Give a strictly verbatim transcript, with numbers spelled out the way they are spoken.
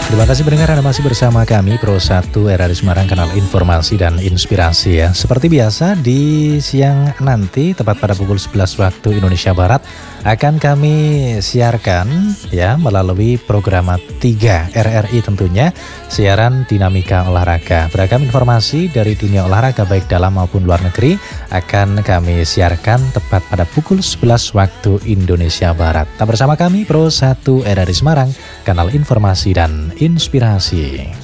Terima kasih pendengar, Anda masih bersama kami Pro satu R R I Semarang, kanal informasi dan inspirasi ya. Seperti biasa di siang nanti tepat pada pukul sebelas waktu Indonesia Barat akan kami siarkan ya melalui program tiga R R I tentunya, siaran Dinamika Olahraga. Beragam informasi dari dunia olahraga baik dalam maupun luar negeri akan kami siarkan tepat pada pukul sebelas waktu Indonesia Barat. Tetap bersama kami Pro satu R R I Semarang, kanal informasi dan inspirasi.